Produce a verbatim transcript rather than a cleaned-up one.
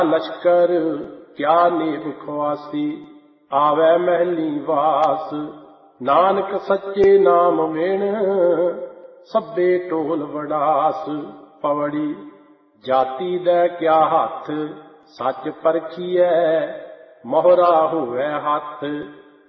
लश्कर क्या नेब खुआसी, आवे महली वास। नानक सच्चे नाम वेण, सब्बे टोल वडास। पवड़ी जाति दै क्या हथ, सच परखिए मोहरा होवे हथ।